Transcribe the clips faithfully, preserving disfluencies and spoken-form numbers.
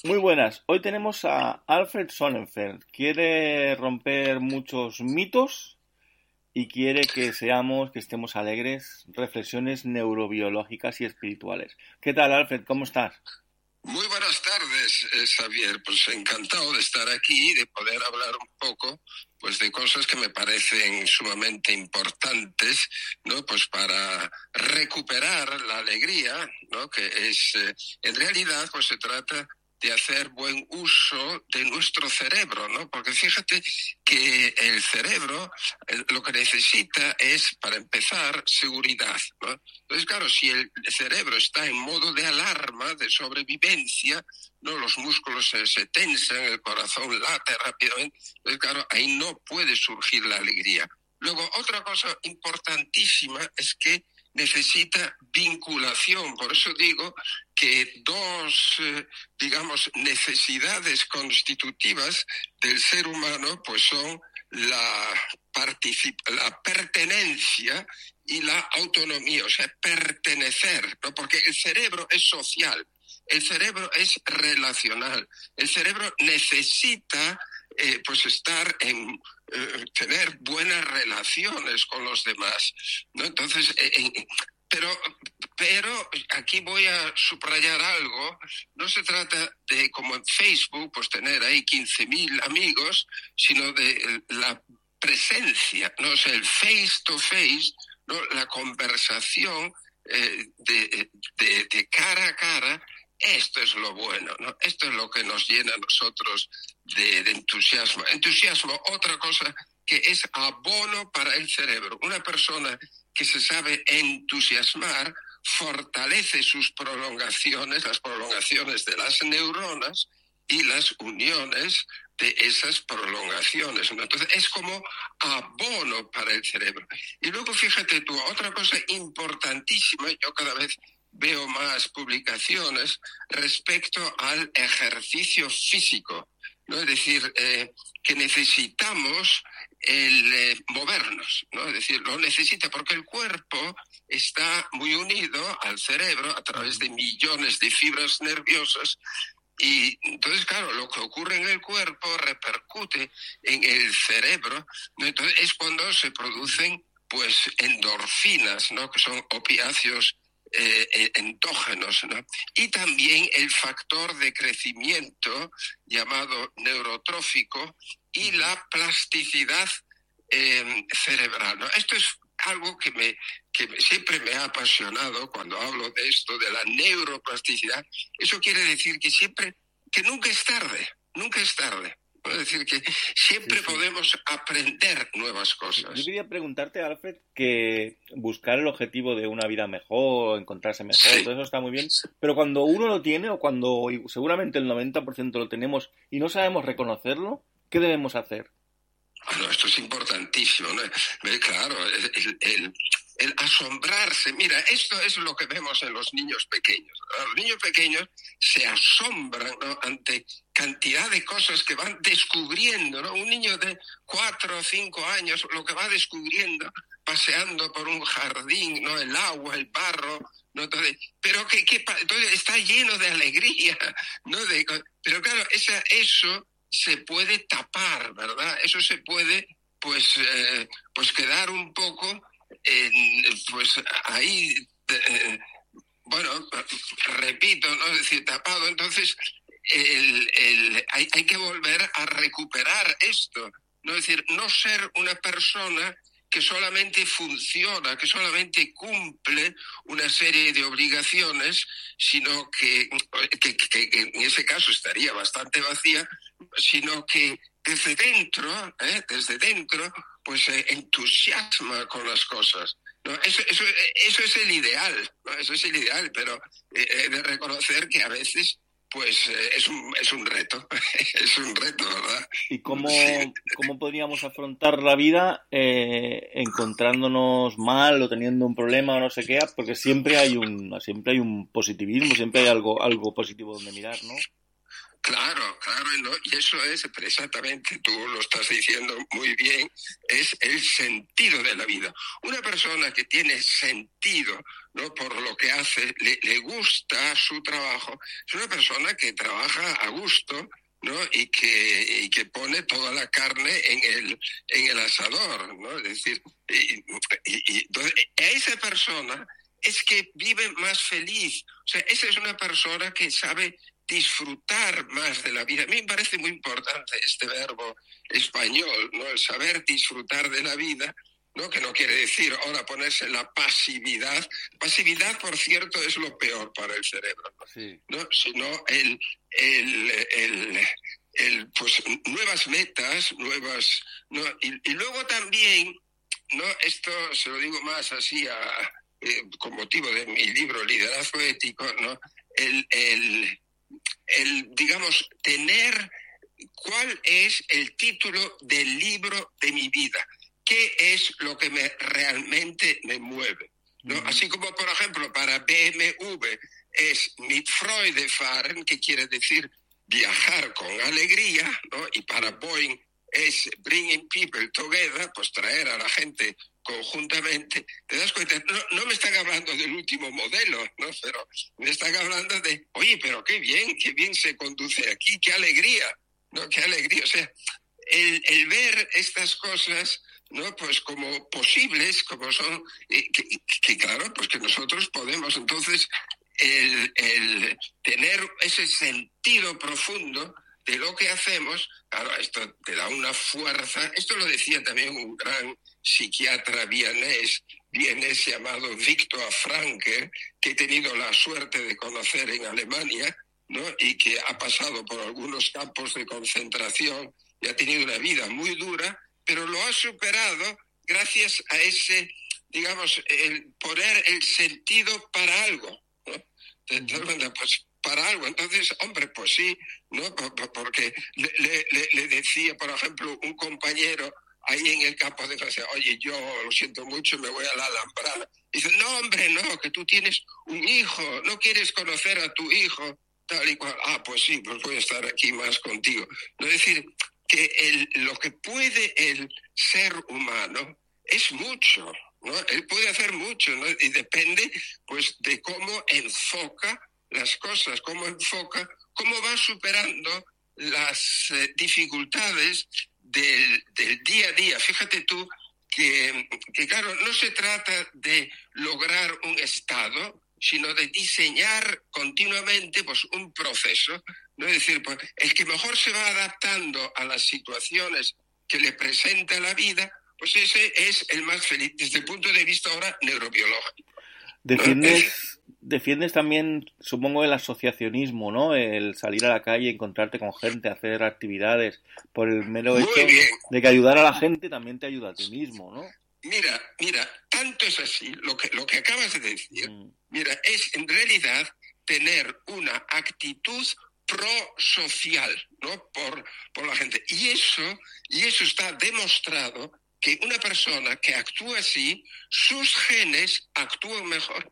Muy buenas. Hoy tenemos a Alfred Sonnenfeld. Quiere romper muchos mitos y quiere que seamos, que estemos alegres. Reflexiones neurobiológicas y espirituales. ¿Qué tal, Alfred? ¿Cómo estás? Muy buenas tardes, eh, Xavier. Pues encantado de estar aquí y de poder hablar un poco, pues, de cosas que me parecen sumamente importantes, ¿no? Pues para recuperar la alegría, ¿no? Que es, eh, en realidad, pues se trata de hacer buen uso de nuestro cerebro, ¿no? Porque fíjate que el cerebro eh, lo que necesita es, para empezar, seguridad, ¿no? Entonces, claro, si el cerebro está en modo de alarma, de sobrevivencia, ¿no? Los músculos se, se tensan, el corazón late rápidamente, entonces, claro, ahí no puede surgir la alegría. Luego, otra cosa importantísima es que necesita vinculación. Por eso digo que dos, eh, digamos, necesidades constitutivas del ser humano, pues son la, particip- la pertenencia y la autonomía, o sea, pertenecer, ¿no? Porque el cerebro es social, el cerebro es relacional, el cerebro necesita eh, pues estar en eh, tener buenas relaciones con los demás, ¿no? Entonces, eh, eh, pero, pero aquí voy a subrayar algo. No se trata de, como en Facebook, pues tener ahí quince mil amigos, sino de la presencia, ¿no? O sea, el face to face, ¿no? La conversación eh, de, de, de cara a cara. Esto es lo bueno, ¿no? Esto es lo que nos llena a nosotros de, de entusiasmo. Entusiasmo, otra cosa que es abono para el cerebro. Una persona que se sabe entusiasmar fortalece sus prolongaciones, las prolongaciones de las neuronas y las uniones de esas prolongaciones, ¿no? Entonces es como abono para el cerebro. Y luego fíjate tú, otra cosa importantísima, yo cada vez veo más publicaciones respecto al ejercicio físico, ¿no? Es decir, eh, que necesitamos el eh, movernos, ¿no? Es decir, lo necesita porque el cuerpo está muy unido al cerebro a través de millones de fibras nerviosas. Y entonces, claro, lo que ocurre en el cuerpo repercute en el cerebro, ¿no? Entonces es cuando se producen, pues, endorfinas, ¿no? Que son opiáceos eh, endógenos, ¿no? Y también el factor de crecimiento llamado neurotrófico y la plasticidad eh, cerebral, ¿no? Esto es algo que me que siempre me ha apasionado cuando hablo de esto, de la neuroplasticidad. Eso quiere decir que siempre, que nunca es tarde, nunca es tarde. Es decir, que siempre sí, sí. podemos aprender nuevas cosas. Yo quería preguntarte, Alfred, que buscar el objetivo de una vida mejor, encontrarse mejor, sí. todo eso está muy bien, pero cuando uno lo tiene, o cuando seguramente el noventa por ciento lo tenemos y no sabemos reconocerlo, ¿qué debemos hacer? Bueno, esto es importantísimo, ¿no? Claro, el, el, el asombrarse. Mira, esto es lo que vemos en los niños pequeños, ¿verdad? Los niños pequeños se asombran, ¿no? Ante cantidad de cosas que van descubriendo, ¿no? Un niño de cuatro o cinco años, lo que va descubriendo paseando por un jardín, ¿no? El agua, el barro, ¿no? Entonces, pero que, que entonces está lleno de alegría, ¿no? De, pero claro, esa, eso se puede tapar, ¿verdad? Eso se puede, pues, eh, pues quedar un poco, en, pues ahí, eh, bueno, repito, ¿no? Es decir, tapado. Entonces, el, el, hay, hay que volver a recuperar esto, ¿no? Es decir, no ser una persona que solamente funciona, que solamente cumple una serie de obligaciones, sino que, que, que, que en ese caso estaría bastante vacía, sino que desde dentro, ¿eh? desde dentro, pues se eh, entusiasma con las cosas, ¿no? Eso, eso, eso es el ideal, ¿no? Eso es el ideal, pero eh, he de reconocer que a veces pues eh, es un es un reto, es un reto, ¿verdad? ¿Y cómo, cómo podríamos afrontar la vida eh, encontrándonos mal o teniendo un problema o no sé qué? Porque siempre hay un siempre hay un positivismo, siempre hay algo algo positivo donde mirar, ¿no? Claro, claro, ¿no? Y eso es exactamente, tú lo estás diciendo muy bien, es el sentido de la vida. Una persona que tiene sentido, ¿no?, por lo que hace, le, le gusta su trabajo, es una persona que trabaja a gusto, ¿no? Y que, y que pone toda la carne en el, en el asador, ¿no? Es decir, y, y, y, entonces, a esa persona es que vive más feliz. O sea, esa es una persona que sabe disfrutar más de la vida. A mí me parece muy importante este verbo español, ¿no? El saber disfrutar de la vida, ¿no? Que no quiere decir ahora ponerse en la pasividad. Pasividad, por cierto, es lo peor para el cerebro, ¿no? Sí. ¿No? Sino el, el, el, el, pues, nuevas metas, nuevas, ¿no? Y, y luego también, ¿no? Esto se lo digo más así a, eh, con motivo de mi libro Liderazgo Ético, ¿no? El, el el, digamos, tener cuál es el título del libro de mi vida, qué es lo que me realmente me mueve, ¿no? Mm. Así como, por ejemplo, para B M W es mit Freude fahren, que quiere decir viajar con alegría, ¿no? Y para Boeing es bringing people together, pues traer a la gente conjuntamente. ¿Te das cuenta? No, no me están hablando del último modelo, ¿no? Pero me están hablando de, oye, pero qué bien, qué bien se conduce aquí, qué alegría, ¿no? Qué alegría. O sea, el, el ver estas cosas, ¿no? Pues como posibles, como son, eh, que, que claro, pues que nosotros podemos entonces el, el tener ese sentido profundo de lo que hacemos. Claro, esto te da una fuerza. Esto lo decía también un gran psiquiatra vienés, vienés llamado Viktor Frankl, que he tenido la suerte de conocer en Alemania, ¿no? Y que ha pasado por algunos campos de concentración y ha tenido una vida muy dura, pero lo ha superado gracias a ese, digamos, el poner el sentido para algo, ¿no? Uh-huh. Pues para algo. Entonces, hombre, pues sí, ¿no? Porque le, le, le decía, por ejemplo, un compañero ahí en el campo de clase, oye, yo lo siento mucho, me voy a la Alambrada. Dice, no, hombre, no, que tú tienes un hijo, no quieres conocer a tu hijo, tal y cual. Ah, pues sí, pues voy a estar aquí más contigo. Es decir, que el, lo que puede el ser humano es mucho, ¿no? Él puede hacer mucho, ¿no? Y depende, pues, de cómo enfoca las cosas, cómo enfoca, cómo va superando las eh, dificultades del, del día a día. Fíjate tú que, que, claro, no se trata de lograr un estado, sino de diseñar continuamente, pues, un proceso, ¿no? Es decir, pues, el que mejor se va adaptando a las situaciones que le presenta la vida, pues ese es el más feliz desde el punto de vista ahora neurobiológico. Defiendes, defiendes también, supongo, el asociacionismo, ¿no? El salir a la calle, encontrarte con gente, hacer actividades, por el mero Muy hecho bien. de que ayudar a la gente también te ayuda a ti mismo, ¿no? Mira, mira, tanto es así, lo que, lo que acabas de decir, mm. mira, es en realidad tener una actitud prosocial, ¿no? Por, por la gente. Y eso, y eso está demostrado que una persona que actúa así, sus genes actúan mejor.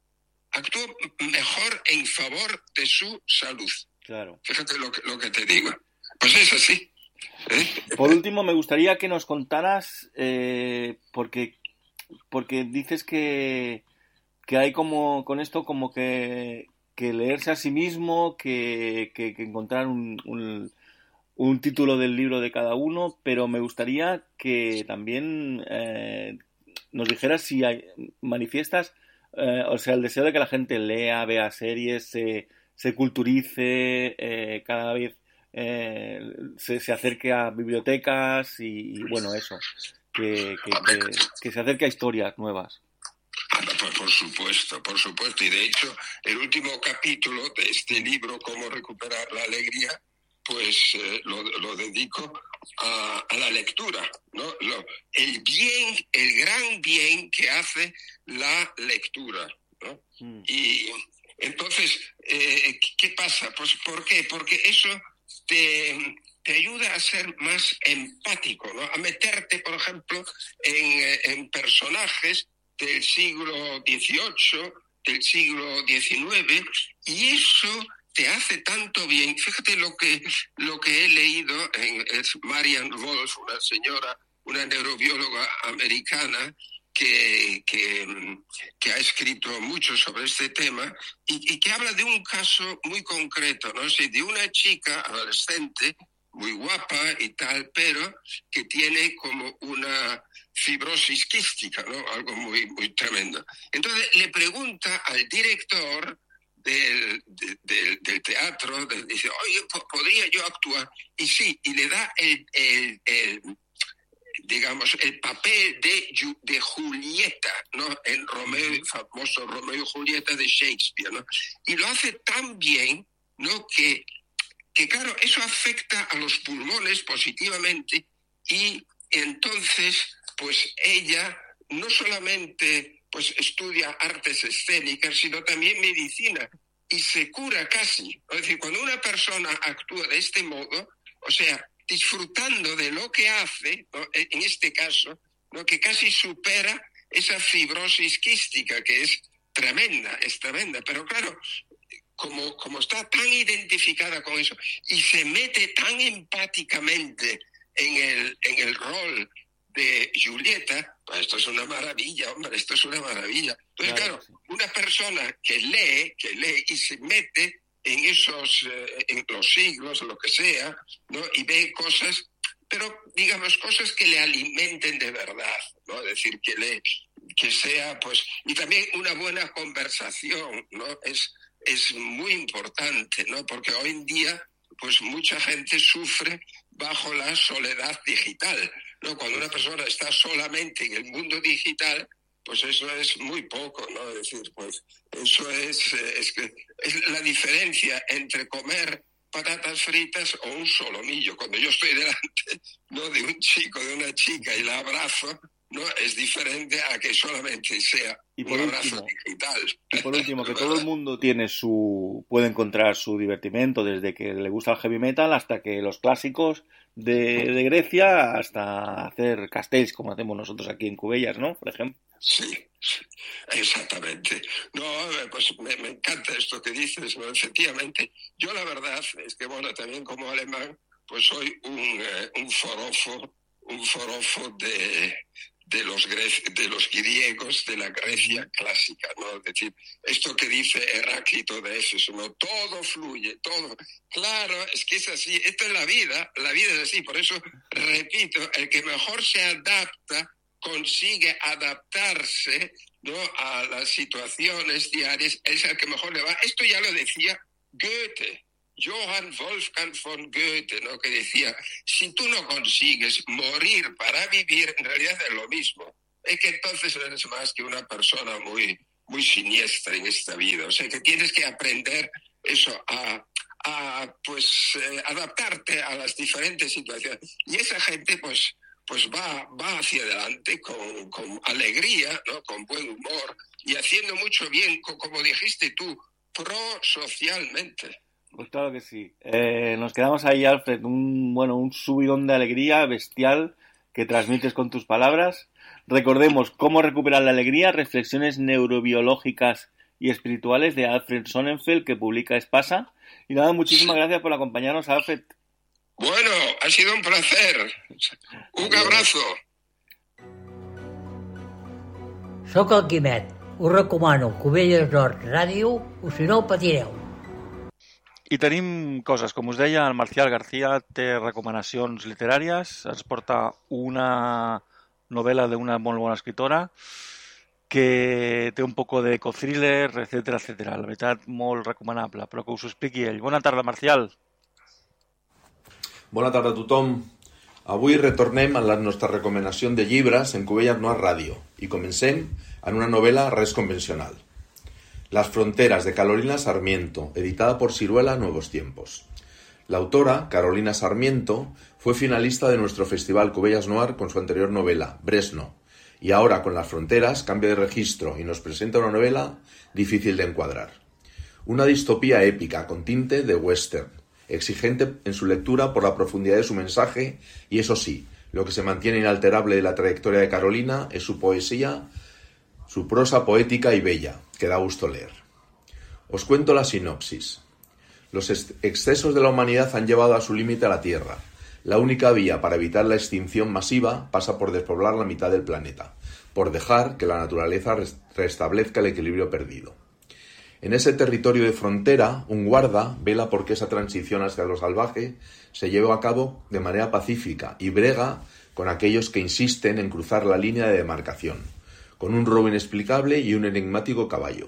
Actúan mejor en favor de su salud. Claro. Fíjate lo que, lo que te digo. Pues es así. ¿Eh? Por último, me gustaría que nos contaras, eh, porque, porque dices que, que hay como, con esto como que, que leerse a sí mismo, que, que, que encontrar un... un un título del libro de cada uno, pero me gustaría que también eh, nos dijeras si hay, manifiestas, eh, o sea, el deseo de que la gente lea, vea series, se, se culturice, eh, cada vez eh, se, se acerque a bibliotecas y, y bueno, eso, que, que, que, que se acerque a historias nuevas. Pues por supuesto, por supuesto. Y de hecho, el último capítulo de este libro, Cómo recuperar la alegría, pues eh, lo, lo dedico a, a la lectura, ¿no? Lo, el bien, el gran bien que hace la lectura, ¿no? Mm. Y entonces, eh, ¿qué pasa? Pues ¿por qué? Porque eso te, te ayuda a ser más empático, ¿no? A meterte, por ejemplo, en, en personajes del siglo dieciocho, del siglo diecinueve, y eso te hace tanto bien. Fíjate lo que, lo que he leído, en, es Marian Wolf, una señora, una neurobióloga americana, Que, que, que ha escrito mucho sobre este tema y, y que habla de un caso muy concreto, ¿no? Sí, de una chica adolescente muy guapa y tal, pero que tiene como una fibrosis quística, ¿no? Algo muy, muy tremendo. Entonces le pregunta al director del, de, de, del teatro, de, dice, oye, ¿podría yo actuar? Y sí, y le da el... el, el digamos, el papel de, de Julieta, ¿no? En Romeo, el famoso Romeo y Julieta de Shakespeare, ¿no? Y lo hace tan bien, ¿no? Que, que, claro, eso afecta a los pulmones positivamente y entonces, pues ella no solamente pues estudia artes escénicas, sino también medicina y se cura casi. Es decir, cuando una persona actúa de este modo, o sea, disfrutando de lo que hace, ¿no? En este caso, ¿no? Que casi supera esa fibrosis quística, que es tremenda, es tremenda. Pero claro, como, como está tan identificada con eso y se mete tan empáticamente en el, en el rol de Julieta, pues esto es una maravilla, hombre, esto es una maravilla. Entonces, claro, claro una persona que lee, que lee y se mete en esos, eh, en los siglos, lo que sea, ¿no? Y ve cosas, pero digamos, cosas que le alimenten de verdad, ¿no? Es decir, que le, que sea, pues, y también una buena conversación, ¿no? Es, es muy importante, ¿no? Porque hoy en día, pues, mucha gente sufre bajo la soledad digital, ¿no? Cuando una persona está solamente en el mundo digital, pues eso es muy poco, ¿no? Es decir, pues eso es, es, que es la diferencia entre comer patatas fritas o un solomillo. Cuando yo estoy delante, ¿no? de un chico, de una chica y la abrazo, ¿no? Es diferente a que solamente sea y por un último, abrazo digital. Y por último, que todo el mundo tiene su puede encontrar su divertimento, desde que le gusta el heavy metal hasta que los clásicos de, de Grecia hasta hacer castells, como hacemos nosotros aquí en Cubellas, ¿no? Por ejemplo. Sí, exactamente. No, pues me, me encanta esto que dices, ¿no? Efectivamente. Yo la verdad es que, bueno, también como alemán, pues soy un, eh, un forofo, un forofo de, de, los gre- de los griegos, de la Grecia clásica, ¿no? Es decir, esto que dice Heráclito de Éfeso, ¿no? Todo fluye, todo. Claro, es que es así. Esto es la vida, la vida es así. Por eso, repito, el que mejor se adapta consigue adaptarse, ¿no? a las situaciones diarias, es el que mejor le va. Esto ya lo decía Goethe, Johann Wolfgang von Goethe, ¿no? Que decía, si tú no consigues morir para vivir, en realidad es lo mismo. Es que entonces eres más que una persona muy, muy siniestra en esta vida. O sea, que tienes que aprender eso, a, a pues, eh, adaptarte a las diferentes situaciones. Y esa gente, pues, pues va, va hacia adelante con, con alegría, ¿no? Con buen humor y haciendo mucho bien, como dijiste tú, prosocialmente. Pues claro que sí. Eh, nos quedamos ahí, Alfred, un bueno, un subidón de alegría bestial que transmites con tus palabras. Recordemos cómo recuperar la alegría, reflexiones neurobiológicas y espirituales de Alfred Sonnenfeld, que publica Espasa. Y nada, muchísimas gracias por acompañarnos, Alfred. Bueno, ha sido un placer. Un Adiós. Abrazo. Soc el Quimet. Us recomano Cubelles Nord Ràdio, o si no patireu. I tenim coses, com us deia, el Marcial García té recomanacions literàries, ens porta una novel·la d'una molt bona escritora que té un poco de eco-thriller, etcètera, etcètera. La veritat, molt recomanable, però que us ho expliqui ell. Bona tarda, Marcial. Bona tarda a tothom. Avui retornem a la nostra recomanació de llibres en Cubelles Nord Ràdio i comencem en una novel·la res convencional. Las fronteras de Carolina Sarmiento, editada por Siruela Nuevos Tiempos. La autora, Carolina Sarmiento, fue finalista de nuestro festival Cubellas Noir con su anterior novela, Bresno, y ahora con Las fronteras cambia de registro y nos presenta una novela difícil de encuadrar. Una distopía épica con tinte de western, exigente en su lectura por la profundidad de su mensaje y, eso sí, lo que se mantiene inalterable de la trayectoria de Carolina es su poesía, su prosa poética y bella, que da gusto leer. Os cuento la sinopsis. Los excesos de la humanidad han llevado a su límite a la Tierra. La única vía para evitar la extinción masiva pasa por despoblar la mitad del planeta, por dejar que la naturaleza restablezca el equilibrio perdido. En ese territorio de frontera, un guarda vela porque esa transición hacia lo salvaje se lleve a cabo de manera pacífica y brega con aquellos que insisten en cruzar la línea de demarcación, con un robo inexplicable y un enigmático caballo.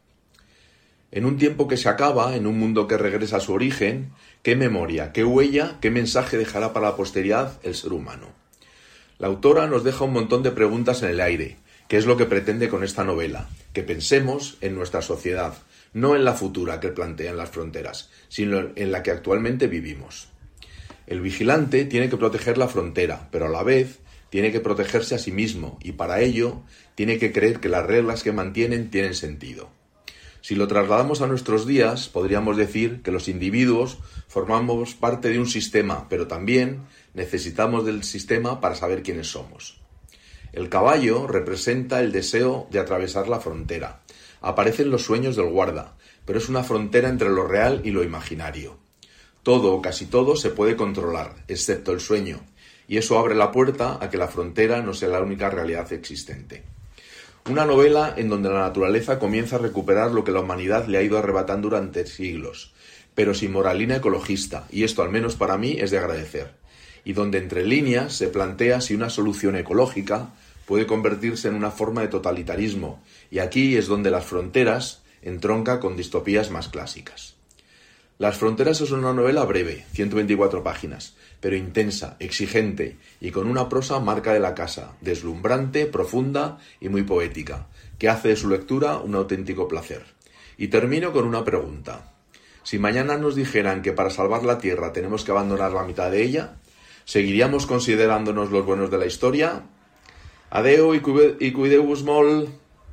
En un tiempo que se acaba, en un mundo que regresa a su origen, ¿qué memoria, qué huella, qué mensaje dejará para la posteridad el ser humano? La autora nos deja un montón de preguntas en el aire. ¿Qué es lo que pretende con esta novela? Que pensemos en nuestra sociedad, no en la futura que plantean las fronteras, sino en la que actualmente vivimos. El vigilante tiene que proteger la frontera, pero a la vez tiene que protegerse a sí mismo y para ello tiene que creer que las reglas que mantienen tienen sentido. Si lo trasladamos a nuestros días, podríamos decir que los individuos formamos parte de un sistema, pero también necesitamos del sistema para saber quiénes somos. El caballo representa el deseo de atravesar la frontera. Aparece en los sueños del guarda, pero es una frontera entre lo real y lo imaginario. Todo o casi todo se puede controlar, excepto el sueño, y eso abre la puerta a que la frontera no sea la única realidad existente. Una novela en donde la naturaleza comienza a recuperar lo que la humanidad le ha ido arrebatando durante siglos, pero sin moralina ecologista, y esto al menos para mí es de agradecer, y donde entre líneas se plantea si una solución ecológica puede convertirse en una forma de totalitarismo, y aquí es donde las fronteras entronca con distopías más clásicas. Las fronteras es una novela breve, ciento veinticuatro páginas, pero intensa, exigente y con una prosa marca de la casa, deslumbrante, profunda y muy poética, que hace de su lectura un auténtico placer. Y termino con una pregunta. Si mañana nos dijeran que para salvar la Tierra tenemos que abandonar la mitad de ella, ¿seguiríamos considerándonos los buenos de la historia? Adeu y cuideu-vos molt.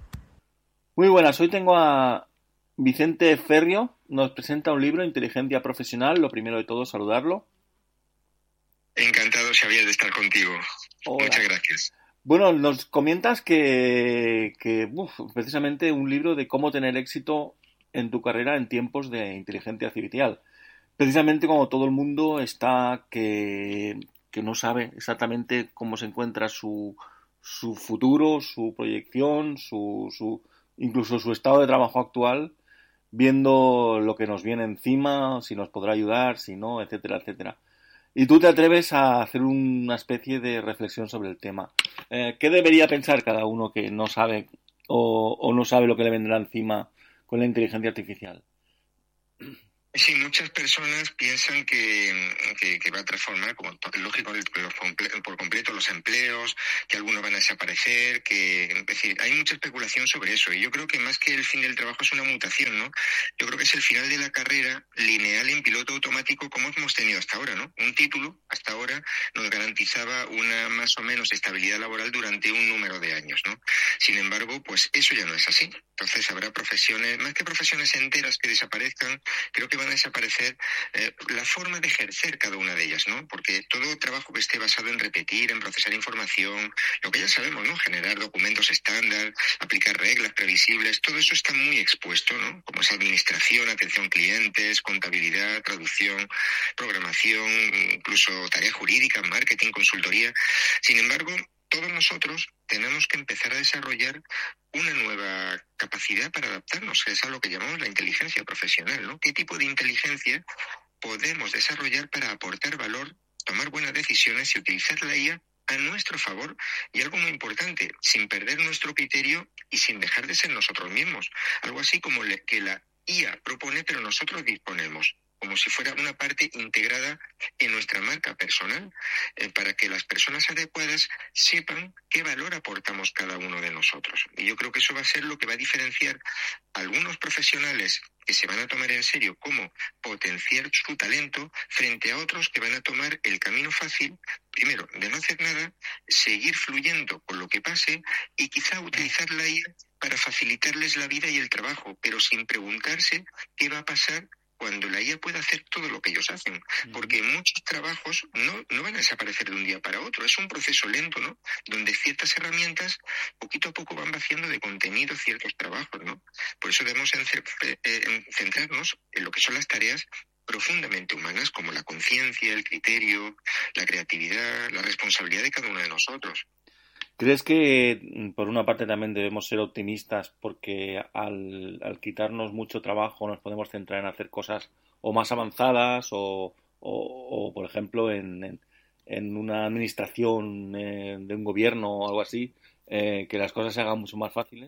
Muy buenas, hoy tengo a Vicente Ferrio, nos presenta un libro, Inteligencia Profesional. Lo primero de todo, saludarlo. Encantado, Xavier, de estar contigo. Hola. Muchas gracias. Bueno, nos comentas que, que uf, precisamente un libro de cómo tener éxito en tu carrera en tiempos de inteligencia artificial. Precisamente como todo el mundo está que, que no sabe exactamente cómo se encuentra su, su futuro, su proyección, su, su incluso su estado de trabajo actual, viendo lo que nos viene encima, si nos podrá ayudar, si no, etcétera, etcétera. Y tú te atreves a hacer una especie de reflexión sobre el tema. Eh, ¿Qué debería pensar cada uno que no sabe o, o no sabe lo que le vendrá encima con la inteligencia artificial? Sí, muchas personas piensan que, que, que va a transformar, como es lógico, por completo los empleos, que algunos van a desaparecer, que es decir, hay mucha especulación sobre eso. Y yo creo que más que el fin del trabajo es una mutación, ¿no? Yo creo que es el final de la carrera lineal en piloto automático como hemos tenido hasta ahora, ¿no? Un título, hasta ahora, nos garantizaba una más o menos estabilidad laboral durante un número de años, ¿no? Sin embargo, pues eso ya no es así. Entonces habrá profesiones, más que profesiones enteras que desaparezcan, creo que van a desaparecer eh, la forma de ejercer cada una de ellas, ¿no? Porque todo trabajo que esté basado en repetir, en procesar información, lo que ya sabemos, ¿no? Generar documentos estándar, aplicar reglas previsibles, todo eso está muy expuesto, ¿no? Como es administración, atención clientes, contabilidad, traducción, programación, incluso tarea jurídica, marketing, consultoría. Sin embargo, todos nosotros tenemos que empezar a desarrollar una nueva capacidad para adaptarnos, que es a lo que llamamos la inteligencia profesional, ¿no? ¿Qué tipo de inteligencia podemos desarrollar para aportar valor, tomar buenas decisiones y utilizar la I A a nuestro favor? Y algo muy importante, sin perder nuestro criterio y sin dejar de ser nosotros mismos. Algo así como le, que la I A propone, pero nosotros disponemos, como si fuera una parte integrada en nuestra marca personal, eh, para que las personas adecuadas sepan qué valor aportamos cada uno de nosotros. Y yo creo que eso va a ser lo que va a diferenciar a algunos profesionales que se van a tomar en serio cómo potenciar su talento frente a otros que van a tomar el camino fácil, primero, de no hacer nada, seguir fluyendo con lo que pase y quizá utilizar la I A para facilitarles la vida y el trabajo, pero sin preguntarse qué va a pasar cuando la I A pueda hacer todo lo que ellos hacen, porque muchos trabajos no, no van a desaparecer de un día para otro, es un proceso lento, ¿no? Donde ciertas herramientas poquito a poco van vaciando de contenido ciertos trabajos, ¿no? Por eso debemos centrarnos en lo que son las tareas profundamente humanas, como la conciencia, el criterio, la creatividad, la responsabilidad de cada uno de nosotros. ¿Crees que, por una parte, también debemos ser optimistas porque al, al quitarnos mucho trabajo nos podemos centrar en hacer cosas o más avanzadas o, o, o por ejemplo, en, en, en una administración eh, de un gobierno o algo así, eh, que las cosas se hagan mucho más fáciles?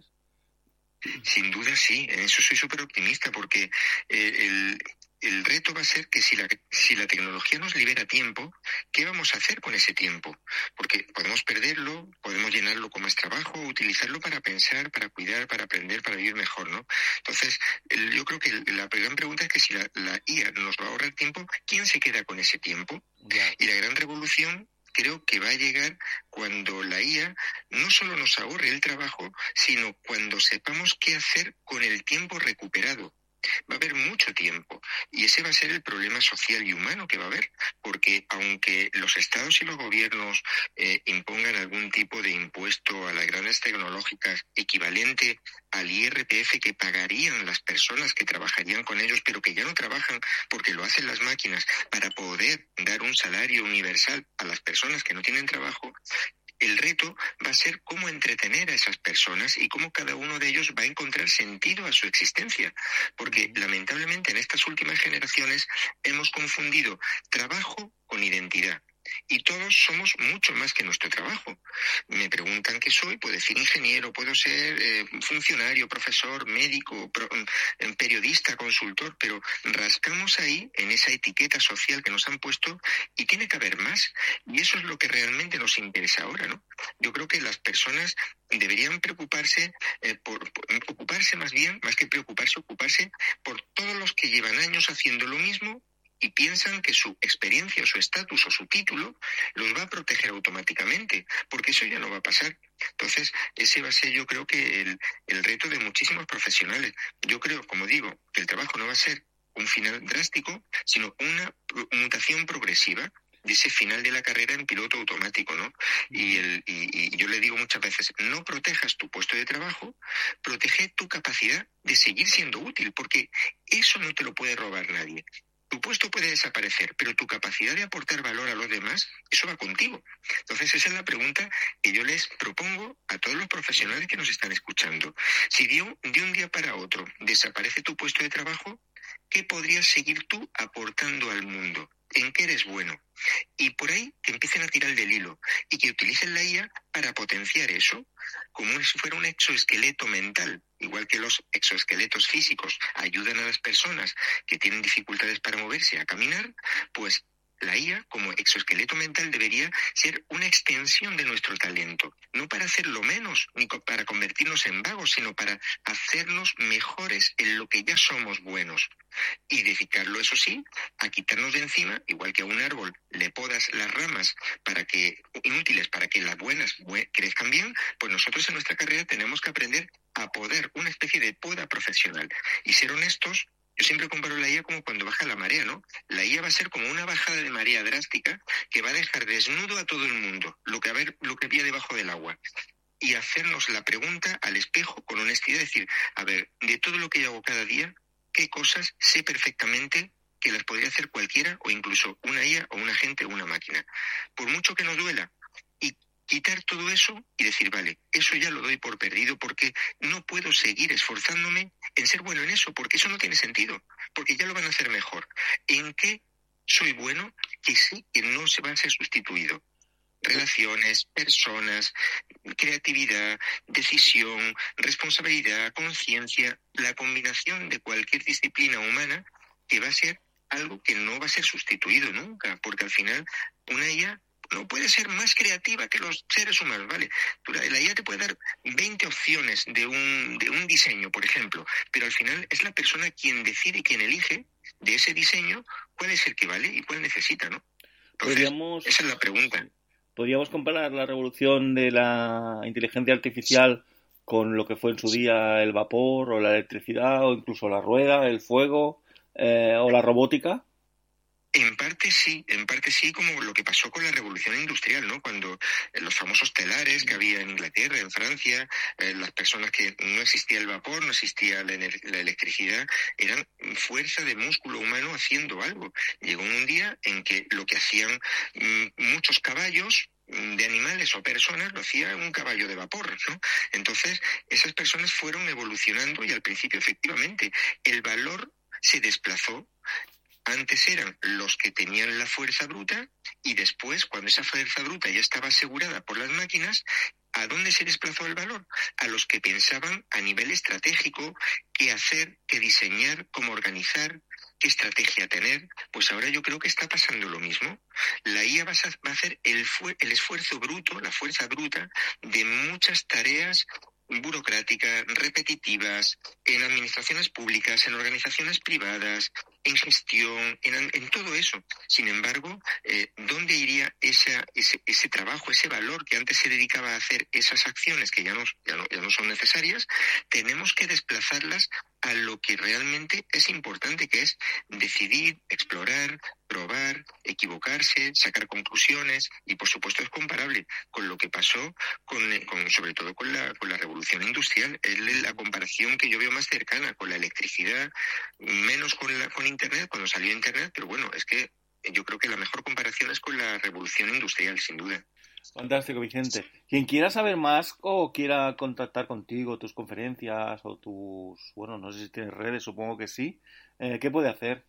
Sin duda sí, en eso soy súper optimista porque eh, el... El reto va a ser que si la, si la tecnología nos libera tiempo, ¿qué vamos a hacer con ese tiempo? Porque podemos perderlo, podemos llenarlo con más trabajo, utilizarlo para pensar, para cuidar, para aprender, para vivir mejor, ¿no? Entonces, el, yo creo que la gran pregunta es que si la, la I A nos va a ahorrar tiempo, ¿quién se queda con ese tiempo? Yeah. Y la gran revolución creo que va a llegar cuando la I A no solo nos ahorre el trabajo, sino cuando sepamos qué hacer con el tiempo recuperado. Va a haber mucho tiempo y ese va a ser el problema social y humano que va a haber, porque aunque los estados y los gobiernos eh, impongan algún tipo de impuesto a las grandes tecnológicas equivalente al I R P F que pagarían las personas que trabajarían con ellos, pero que ya no trabajan porque lo hacen las máquinas, para poder dar un salario universal a las personas que no tienen trabajo, el reto va a ser cómo entretener a esas personas y cómo cada uno de ellos va a encontrar sentido a su existencia. Porque lamentablemente en estas últimas generaciones hemos confundido trabajo con identidad. Y todos somos mucho más que nuestro trabajo. Me preguntan qué soy, puedo decir ingeniero, puedo ser eh, funcionario, profesor, médico, pro, eh, periodista, consultor, pero rascamos ahí en esa etiqueta social que nos han puesto y tiene que haber más. Y eso es lo que realmente nos interesa ahora, ¿no? Yo creo que las personas deberían preocuparse, eh, por, por ocuparse más bien, más que preocuparse, ocuparse por todos los que llevan años haciendo lo mismo y piensan que su experiencia o su estatus o su título los va a proteger automáticamente, porque eso ya no va a pasar. Entonces, ese va a ser, yo creo que el, el reto de muchísimos profesionales. Yo creo, como digo, que el trabajo no va a ser un final drástico, sino una mutación progresiva de ese final de la carrera en piloto automático, ¿no? Y, el, y, y yo le digo muchas veces, no protejas tu puesto de trabajo, protege tu capacidad de seguir siendo útil, porque eso no te lo puede robar nadie. Tu puesto puede desaparecer, pero tu capacidad de aportar valor a los demás, eso va contigo. Entonces, esa es la pregunta que yo les propongo a todos los profesionales que nos están escuchando. Si de un, de un día para otro desaparece tu puesto de trabajo, ¿qué podrías seguir tú aportando al mundo? ¿En qué eres bueno? Y por ahí que empiecen a tirar del hilo y que utilicen la I A para potenciar eso, como si fuera un exoesqueleto mental, igual que los exoesqueletos físicos ayudan a las personas que tienen dificultades para moverse a caminar, pues la I A como exoesqueleto mental debería ser una extensión de nuestro talento, no para hacerlo menos ni para convertirnos en vagos, sino para hacernos mejores en lo que ya somos buenos. Y dedicarlo, eso sí, a quitarnos de encima, igual que a un árbol le podas las ramas para que inútiles para que las buenas crezcan bien, pues nosotros en nuestra carrera tenemos que aprender a podar una especie de poda profesional y ser honestos. Yo siempre comparo la I A como cuando baja la marea, ¿no? La I A va a ser como una bajada de marea drástica que va a dejar desnudo a todo el mundo, lo que, a ver, lo que había debajo del agua. Y hacernos la pregunta al espejo con honestidad, decir, a ver, de todo lo que yo hago cada día, ¿qué cosas sé perfectamente que las podría hacer cualquiera o incluso una I A o un agente o una máquina? Por mucho que nos duela. Y quitar todo eso y decir, vale, eso ya lo doy por perdido porque no puedo seguir esforzándome en ser bueno en eso, porque eso no tiene sentido, porque ya lo van a hacer mejor. ¿En qué soy bueno? Que sí, que no se va a ser sustituido. Relaciones, personas, creatividad, decisión, responsabilidad, conciencia, la combinación de cualquier disciplina humana que va a ser algo que no va a ser sustituido nunca, porque al final una I A no puede ser más creativa que los seres humanos, ¿vale? La I A te puede dar veinte opciones de un, de un diseño, por ejemplo, pero al final es la persona quien decide, quien elige de ese diseño cuál es el que vale y cuál necesita, ¿no? Entonces, podríamos, esa es la pregunta. ¿Podríamos comparar la revolución de la inteligencia artificial con lo que fue en su día el vapor o la electricidad o incluso la rueda, el fuego? eh, o la robótica? En parte sí, en parte sí, como lo que pasó con la revolución industrial, ¿no? Cuando eh, los famosos telares que había en Inglaterra, en Francia, eh, las personas que no existía el vapor, no existía la, la electricidad, eran fuerza de músculo humano haciendo algo. Llegó un día en que lo que hacían mmm, muchos caballos de animales o personas lo hacía un caballo de vapor, ¿no? Entonces, esas personas fueron evolucionando y al principio, efectivamente, el valor se desplazó. Antes eran los que tenían la fuerza bruta y después, cuando esa fuerza bruta ya estaba asegurada por las máquinas, ¿a dónde se desplazó el valor? A los que pensaban a nivel estratégico qué hacer, qué diseñar, cómo organizar, qué estrategia tener. Pues ahora yo creo que está pasando lo mismo. La I A va a hacer el, el esfuerzo bruto, la fuerza bruta de muchas tareas burocráticas, repetitivas, en administraciones públicas, en organizaciones privadas, en gestión, en, en todo eso. Sin embargo, eh, ¿dónde iría esa, ese, ese trabajo, ese valor que antes se dedicaba a hacer esas acciones que ya no, ya no, ya no son necesarias? Tenemos que desplazarlas a lo que realmente es importante, que es decidir, explorar, probar, equivocarse, sacar conclusiones, y por supuesto es comparable con lo que pasó con, con sobre todo con la, con la revolución industrial. Es la comparación que yo veo más cercana con la electricidad, menos con la, con Internet, cuando salió Internet, pero bueno, es que yo creo que la mejor comparación es con la revolución industrial, sin duda. Fantástico, Vicente. Quien quiera saber más o quiera contactar contigo, tus conferencias o tus, bueno, no sé si tienes redes, supongo que sí, eh, ¿qué puede hacer?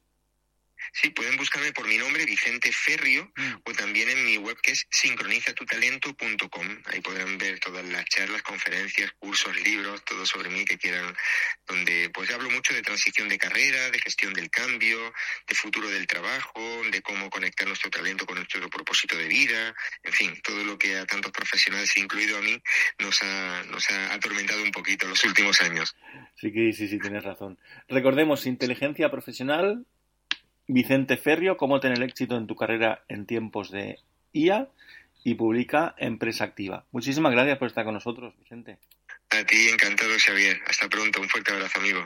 Sí, pueden buscarme por mi nombre, Vicente Ferrio, mm. o también en mi web, que es sincroniza tu talento punto com. Ahí podrán ver todas las charlas, conferencias, cursos, libros, todo sobre mí que quieran, donde pues hablo mucho de transición de carrera, de gestión del cambio, de futuro del trabajo, de cómo conectar nuestro talento con nuestro propósito de vida, en fin, todo lo que a tantos profesionales, incluido a mí, nos ha, nos ha atormentado un poquito los últimos años. Sí, que sí, sí, tienes razón. Recordemos, inteligencia profesional, Vicente Ferrio, cómo tener éxito en tu carrera en tiempos de I A, y publica Empresa Activa. Muchísimas gracias por estar con nosotros, Vicente. A ti, encantado, Xavier. Hasta pronto. Un fuerte abrazo, amigo.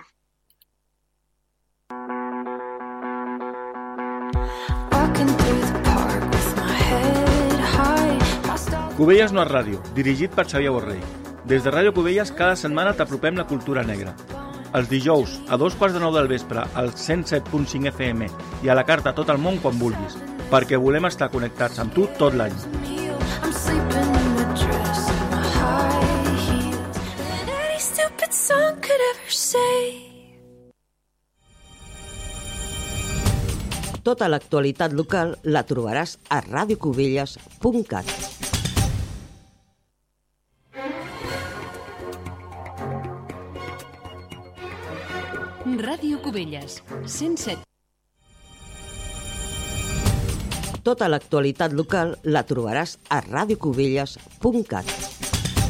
Cubelles no és ràdio, dirigit per Xavier Borrell. Des de Ràdio Cubelles cada setmana t'apropem la cultura negra. Els dijous, a dos quarts de nou del vespre, al cent set punt cinc F M i a la carta a tot el món quan vulguis, perquè volem estar connectats amb tu tot l'any. Tota l'actualitat local la trobaràs a ràdio cubelles punt cat. Ràdio Cubelles, cent set. Tota l'actualitat local la trobaràs a ràdio cubelles punt cat.